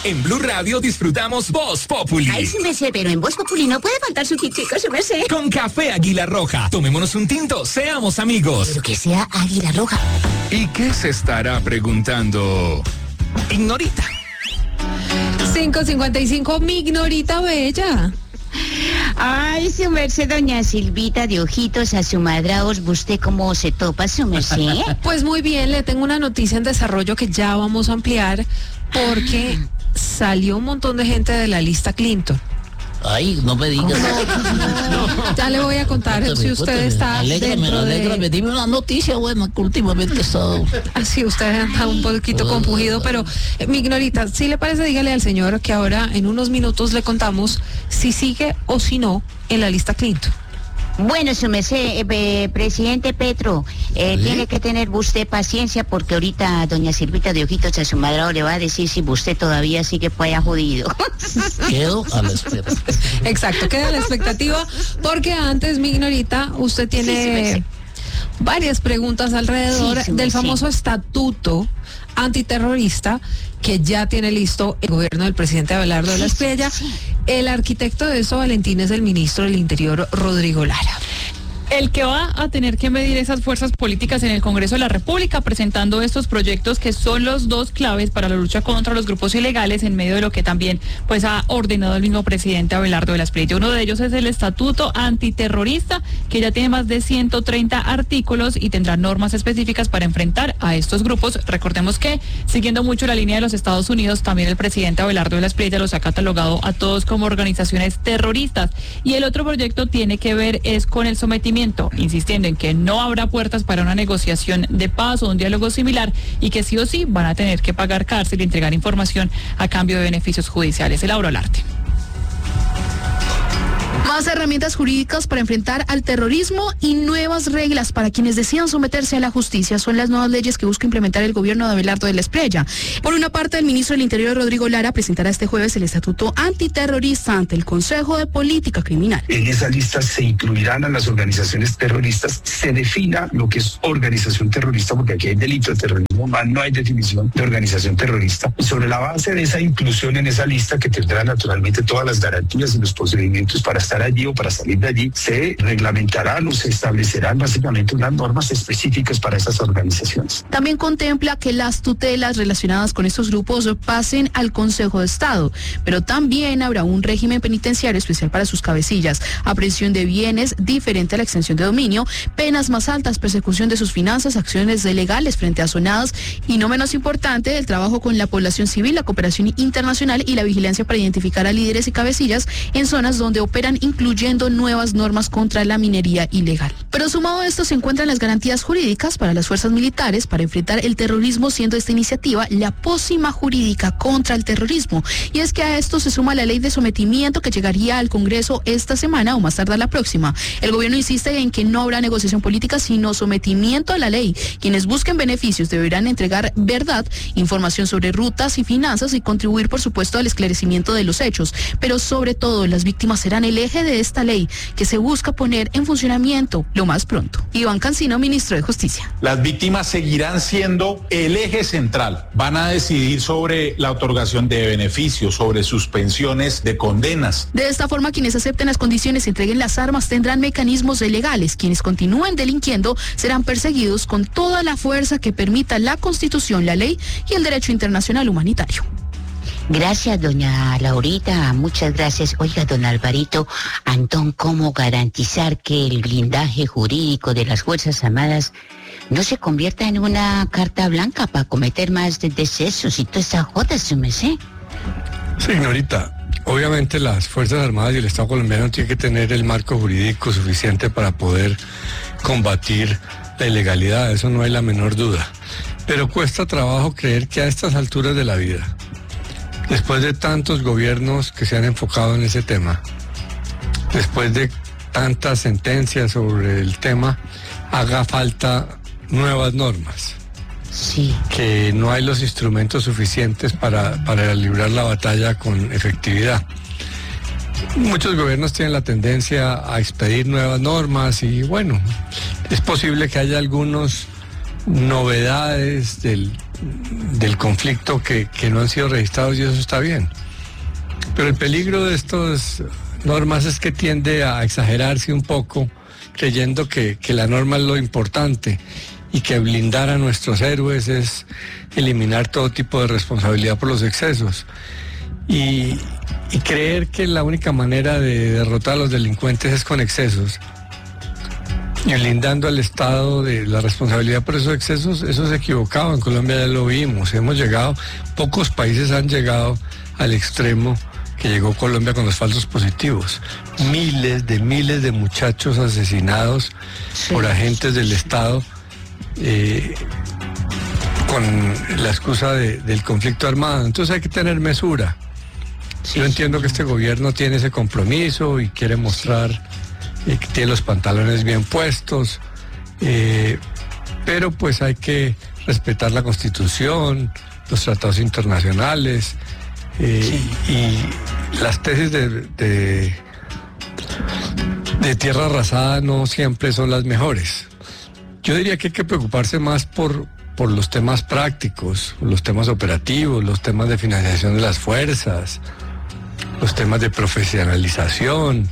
En Blue Radio disfrutamos Voz Populi. Ay, sí me sé, pero en Voz Populi no puede faltar su tintico, sí me sé. Con café Águila Roja. Tomémonos un tinto, seamos amigos. Pero que sea Águila Roja. ¿Y qué se estará preguntando Ignorita? 5:55, mi Ignorita bella. Ay, su merced, doña Silvita de ojitos a su madraos, ¿usted cómo se topa, su merced? Pues muy bien, le tengo una noticia en desarrollo que ya vamos a ampliar porque salió un montón de gente de la lista Clinton. Ay, no me digas. No, ya le voy a contar si usted está Alégrame, dime una noticia buena que últimamente he estado... Así usted anda un poquito compungido, pero mi Ignorita, si le parece, dígale al señor que ahora en unos minutos le contamos si sigue o si no en la lista Clinton. Bueno, su merced, presidente Petro, tiene que tener usted paciencia porque ahorita doña Silvita de ojitos a su madrao le va a decir si usted todavía sigue pues jodido. Quedo a la espera. Exacto, queda la expectativa porque antes, mi Ignorita, usted tiene varias preguntas alrededor del famoso estatuto antiterrorista que ya tiene listo el gobierno del presidente Abelardo de la Espriella. El arquitecto de eso, Valentín, es el ministro del Interior, Rodrigo Lara. El que va a tener que medir esas fuerzas políticas en el Congreso de la República, presentando estos proyectos que son los dos claves para la lucha contra los grupos ilegales, en medio de lo que también pues ha ordenado el mismo presidente Abelardo de la Espriella. Uno de ellos es el Estatuto Antiterrorista, que ya tiene más de 130 artículos y tendrá normas específicas para enfrentar a estos grupos. Recordemos que, siguiendo mucho la línea de los Estados Unidos, también el presidente Abelardo de la Espriella los ha catalogado a todos como organizaciones terroristas. Y el otro proyecto tiene que ver es con el sometimiento, insistiendo en que no habrá puertas para una negociación de paz o un diálogo similar y que sí o sí van a tener que pagar cárcel y entregar información a cambio de beneficios judiciales. Laura Olarte. Más herramientas jurídicas para enfrentar al terrorismo y nuevas reglas para quienes decidan someterse a la justicia son las nuevas leyes que busca implementar el gobierno de Abelardo de la Espriella. Por una parte, el ministro del Interior, Rodrigo Lara, presentará este jueves el Estatuto Antiterrorista ante el Consejo de Política Criminal. En esa lista se incluirán a las organizaciones terroristas, se defina lo que es organización terrorista, porque aquí hay delito de terrorismo, no hay definición de organización terrorista. Y sobre la base de esa inclusión en esa lista, que tendrá naturalmente todas las garantías y los procedimientos para estar allí o para salir de allí, se reglamentarán o se establecerán básicamente unas normas específicas para esas organizaciones. También contempla que las tutelas relacionadas con estos grupos pasen al Consejo de Estado, pero también habrá un régimen penitenciario especial para sus cabecillas, aprehensión de bienes diferente a la extensión de dominio, penas más altas, persecución de sus finanzas, acciones legales frente a zonadas y, no menos importante, el trabajo con la población civil, la cooperación internacional y la vigilancia para identificar a líderes y cabecillas en zonas donde operan, incluyendo nuevas normas contra la minería ilegal. Pero sumado a esto se encuentran las garantías jurídicas para las fuerzas militares para enfrentar el terrorismo, siendo esta iniciativa la pócima jurídica contra el terrorismo. Y es que a esto se suma la ley de sometimiento que llegaría al Congreso esta semana o más tardar la próxima. El gobierno insiste en que no habrá negociación política, sino sometimiento a la ley. Quienes busquen beneficios deberán entregar verdad, información sobre rutas y finanzas y contribuir, por supuesto, al esclarecimiento de los hechos. Pero sobre todo, las víctimas serán el eje de esta ley que se busca poner en funcionamiento lo más pronto. Iván Cancino, ministro de Justicia. Las víctimas seguirán siendo el eje central. Van a decidir sobre la otorgación de beneficios, sobre suspensiones de condenas. De esta forma, quienes acepten las condiciones y entreguen las armas tendrán mecanismos legales. Quienes continúen delinquiendo serán perseguidos con toda la fuerza que permita la Constitución, la ley y el derecho internacional humanitario. Gracias, doña Laurita, muchas gracias. Oiga, don Alvarito, Antón, ¿cómo garantizar que el blindaje jurídico de las Fuerzas Armadas no se convierta en una carta blanca para cometer más de decesos y toda esa joda, su merced? Sí, señorita, obviamente las Fuerzas Armadas y el Estado colombiano tienen que tener el marco jurídico suficiente para poder combatir la ilegalidad, eso no hay la menor duda. Pero cuesta trabajo creer que a estas alturas de la vida, después de tantos gobiernos que se han enfocado en ese tema, después de tantas sentencias sobre el tema, haga falta nuevas normas. Sí. Que no hay los instrumentos suficientes para librar la batalla con efectividad. Muchos gobiernos tienen la tendencia a expedir nuevas normas y bueno, es posible que haya algunas novedades del del conflicto que no han sido registrados, y eso está bien. Pero el peligro de estas normas es que tiende a exagerarse un poco, creyendo que la norma es lo importante y que blindar a nuestros héroes es eliminar todo tipo de responsabilidad por los excesos. Y creer que la única manera de derrotar a los delincuentes es con excesos y blindando al Estado de la responsabilidad por esos excesos, eso es equivocado. En Colombia ya lo vimos, pocos países han llegado al extremo que llegó Colombia con los falsos positivos. Miles de muchachos asesinados por agentes del Estado con la excusa del conflicto armado. Entonces hay que tener mesura. Yo entiendo que este gobierno tiene ese compromiso y quiere mostrar que tiene los pantalones bien puestos, pero pues hay que respetar la Constitución, los tratados internacionales, y las tesis de tierra arrasada no siempre son las mejores. Yo diría que hay que preocuparse más por los temas prácticos, los temas operativos, los temas de financiación de las fuerzas, los temas de profesionalización,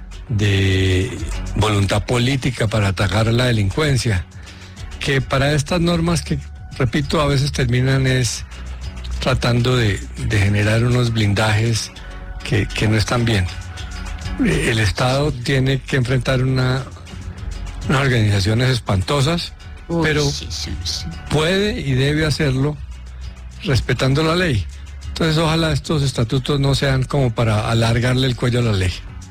de voluntad política para atacar a la delincuencia, que para estas normas que, repito, a veces terminan es tratando de generar unos blindajes que no están bien. El Estado tiene que enfrentar unas organizaciones espantosas, pero puede y debe hacerlo respetando la ley. Entonces ojalá estos estatutos no sean como para alargarle el cuello a la ley.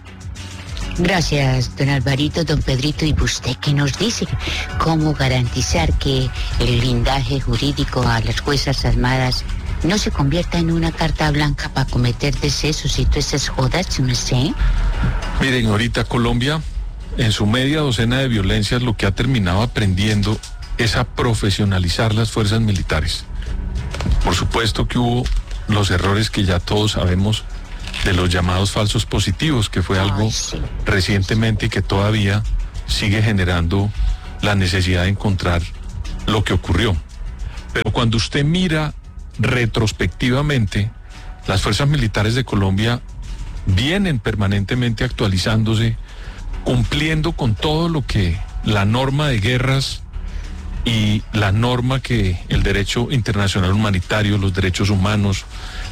Gracias, don Alvarito, don Pedrito. ¿Y usted qué nos dice? ¿Cómo garantizar que el blindaje jurídico a las Fuerzas Armadas no se convierta en una carta blanca para cometer decesos y todas esas jodas, no sé? Miren, ahorita Colombia, en su media docena de violencias, lo que ha terminado aprendiendo es a profesionalizar las fuerzas militares. Por supuesto que hubo los errores que ya todos sabemos de los llamados falsos positivos, que fue algo recientemente y que todavía sigue generando la necesidad de encontrar lo que ocurrió. Pero cuando usted mira retrospectivamente, las fuerzas militares de Colombia vienen permanentemente actualizándose, cumpliendo con todo lo que la norma de guerras y la norma que el derecho internacional humanitario, los derechos humanos,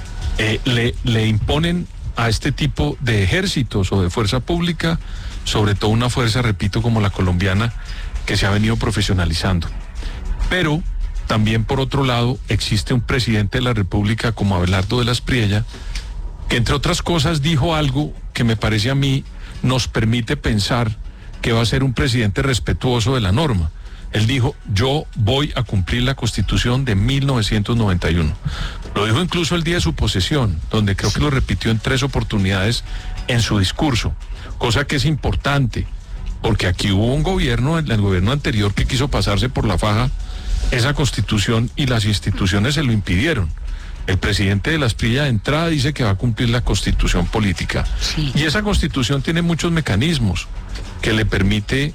le imponen a este tipo de ejércitos o de fuerza pública, sobre todo una fuerza, repito, como la colombiana, que se ha venido profesionalizando. Pero también, por otro lado, existe un presidente de la República como Abelardo de la Espriella, que entre otras cosas dijo algo que me parece a mí nos permite pensar que va a ser un presidente respetuoso de la norma. Él dijo: yo voy a cumplir la Constitución de 1991. Lo dijo incluso el día de su posesión, donde creo que lo repitió en 3 oportunidades en su discurso, cosa que es importante, porque aquí hubo un gobierno, el gobierno anterior, que quiso pasarse por la faja esa Constitución y las instituciones se lo impidieron. El presidente de la Espriella de entrada dice que va a cumplir la Constitución política. Sí. Y esa Constitución tiene muchos mecanismos que le permite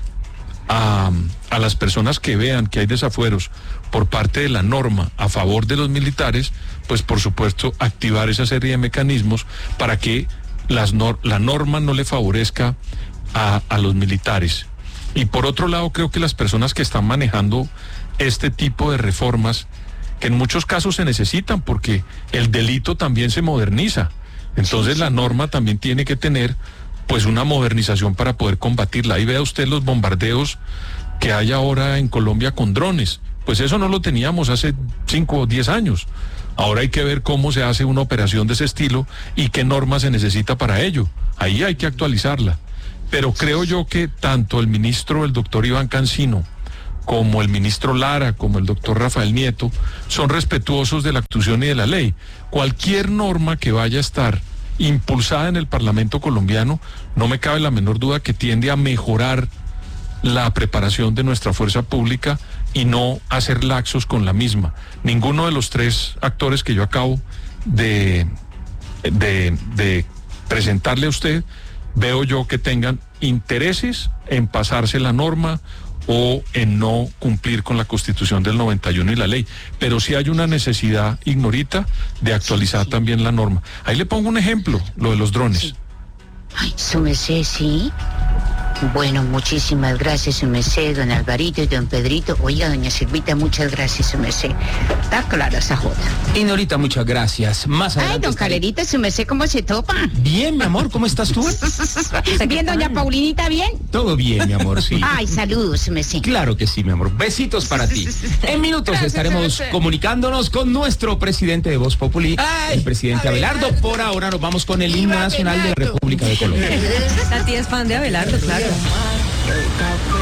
a las personas que vean que hay desafueros por parte de la norma a favor de los militares, pues por supuesto activar esa serie de mecanismos para que la norma no le favorezca a los militares. Y por otro lado, creo que las personas que están manejando este tipo de reformas, que en muchos casos se necesitan porque el delito también se moderniza, entonces la norma también tiene que tener pues una modernización para poder combatirla. Ahí vea usted los bombardeos que hay ahora en Colombia con drones, pues eso no lo teníamos hace 5 o 10 años. Ahora hay que ver cómo se hace una operación de ese estilo y qué norma se necesita para ello. Ahí hay que actualizarla. Pero creo yo que tanto el ministro, el doctor Iván Cancino, como el ministro Lara, como el doctor Rafael Nieto, son respetuosos de la Constitución y de la ley. Cualquier norma que vaya a estar impulsada en el Parlamento colombiano, no me cabe la menor duda que tiende a mejorar la preparación de nuestra fuerza pública y no hacer laxos con la misma. Ninguno de los 3 actores que yo acabo de presentarle a usted, veo yo que tengan intereses en pasarse la norma o en no cumplir con la Constitución del 91 y la ley. Pero sí hay una necesidad, Ignorita, de actualizar también la norma. Ahí le pongo un ejemplo, lo de los drones. Sí. Ay, su merced, sí. Bueno, muchísimas gracias, su merced, don Alvarito y don Pedrito. Oiga, doña Silvita, muchas gracias, su merced. Está clara esa joda. Ignorita, muchas gracias. Más adelante. Ay, don Calerita, su merced, ¿cómo se topa? Bien, mi amor, ¿cómo estás tú? Bien, doña Paulinita, ¿bien? Todo bien, mi amor, sí. Ay, saludos, su merced. Claro que sí, mi amor. Besitos para ti. En minutos gracias, estaremos comunicándonos con nuestro presidente de Voz Populi, el presidente Abelardo. Por ahora nos vamos con el himno nacional de la República de Colombia. La tía es fan de Abelardo, claro.